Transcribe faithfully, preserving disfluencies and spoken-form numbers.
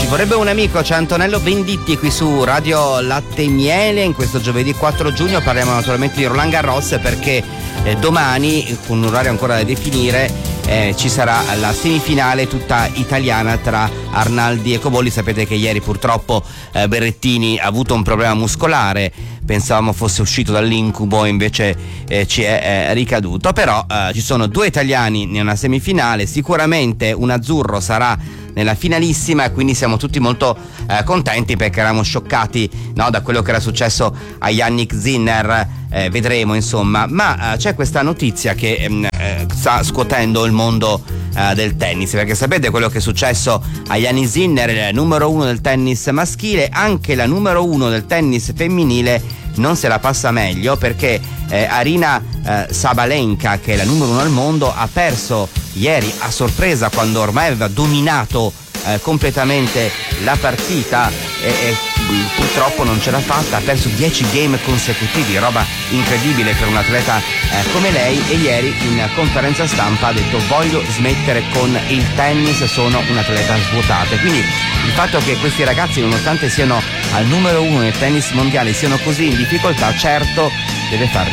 vorrebbe un amico, c'è Antonello Venditti qui su Radio Latte e Miele. In questo giovedì quattro giugno parliamo naturalmente di Roland Garros, perché eh, domani, con un orario ancora da definire, eh, ci sarà la semifinale tutta italiana tra Arnaldi e Cobolli. Sapete che ieri purtroppo eh, Berrettini ha avuto un problema muscolare, pensavamo fosse uscito dall'incubo, invece eh, ci è eh, ricaduto. Però eh, ci sono due italiani in una semifinale, sicuramente un azzurro sarà nella finalissima, e quindi siamo tutti molto eh, contenti, perché eravamo scioccati, no, da quello che era successo a Yannick Sinner. Eh, vedremo insomma, ma eh, c'è questa notizia che ehm, eh, sta scuotendo il mondo eh, del tennis, perché sapete quello che è successo a Yannick Sinner, il numero uno del tennis maschile. Anche la numero uno del tennis femminile non se la passa meglio, perché eh, Arina eh, Sabalenka, che è la numero uno al mondo, ha perso ieri a sorpresa, quando ormai aveva dominato eh, completamente la partita, e, e purtroppo non ce l'ha fatta, ha perso dieci game consecutivi, roba incredibile per un atleta eh, come lei. E ieri in conferenza stampa ha detto: voglio smettere con il tennis, sono un atleta svuotato. E quindi il fatto che questi ragazzi, nonostante siano al numero uno nel tennis mondiale, siano così in difficoltà, certo deve far